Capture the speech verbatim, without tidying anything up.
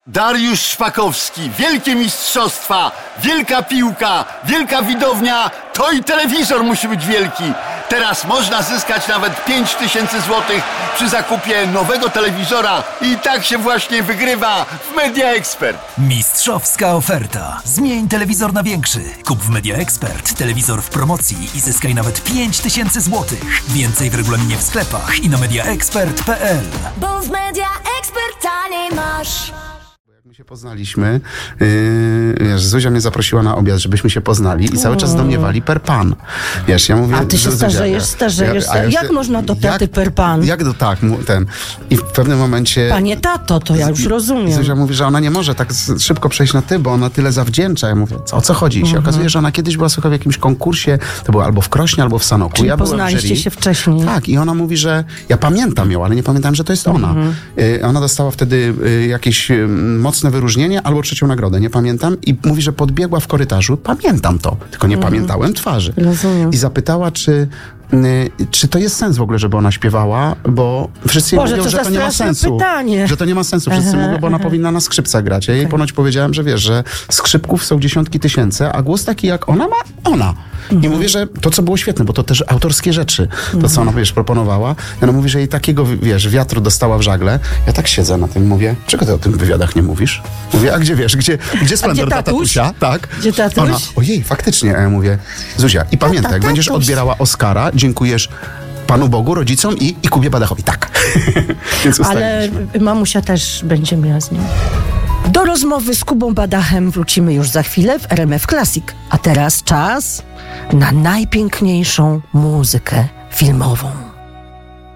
Dariusz Szpakowski, wielkie mistrzostwa, wielka piłka, wielka widownia, to i telewizor musi być wielki. Teraz można zyskać nawet pięć tysięcy złotych przy zakupie nowego telewizora i tak się właśnie wygrywa w Media Expert. Mistrzowska oferta. Zmień telewizor na większy. Kup w Media Expert telewizor w promocji i zyskaj nawet pięć tysięcy złotych. Więcej w regulaminie w sklepach i na media expert kropka p l. Bo w Media Expert taniej masz. My się poznaliśmy, yy, wiesz, Zuzia mnie zaprosiła na obiad, żebyśmy się poznali i cały czas do mnie wali per pan. Wiesz, ja mówię... A ty się Zuzia, starzejesz, starzejesz. Ja, ja jak się, można do taty jak, per pan? Jak do tak, ten. I w pewnym momencie... Panie tato, to ja już rozumiem. Zuzia mówi, że ona nie może tak szybko przejść na ty, bo ona tyle zawdzięcza. Ja mówię, co, o co chodzi? I się Mhm. okazuje, że ona kiedyś była, słuchaj, w jakimś konkursie, to było albo w Krośnie, albo w Sanoku. Czyli ja byłem w poznaliście jury. się wcześniej. Tak, i ona mówi, że ja pamiętam ją, ale nie pamiętam, że to jest ona. Mhm. Y, ona dostała wtedy y, jakieś y, mocne wyróżnienie albo trzecią nagrodę, nie pamiętam. I mówi, że podbiegła w korytarzu. Pamiętam to, tylko nie Mhm. pamiętałem twarzy. Rozumiem. I zapytała, czy, y, czy to jest sens w ogóle, żeby ona śpiewała, bo wszyscy jej Boże, mówią, co że za to nie ma straszne sensu. pytanie. Że to nie ma sensu. Wszyscy Aha, mówią, bo ona aha. powinna na skrzypcach grać. Ja jej ponoć powiedziałem, że wiesz, że skrzypków są dziesiątki tysięcy, a głos taki jak ona ma, ona. I mówię, że to, co było świetne, bo to też autorskie rzeczy, to, co ona, wiesz, proponowała. I ona mówi, że jej takiego, wiesz, wiatru dostała w żagle. Ja tak siedzę na tym, mówię, czego ty o tym w wywiadach nie mówisz? Mówię, a gdzie, wiesz, gdzie, gdzie splendor dla tatuś? tatusia? Tak. Gdzie tatuś? Ona, ojej, faktycznie. A ja mówię, Zuzia, i pamiętaj, jak będziesz tatuś. odbierała Oscara, dziękujesz Panu Bogu, rodzicom i, i Kubie Badachowi. Tak. Więc Ale ustaliliśmy. mamusia też będzie miała z nią. Do rozmowy z Kubą Badachem wrócimy już za chwilę w R M F Classic. A teraz czas na najpiękniejszą muzykę filmową.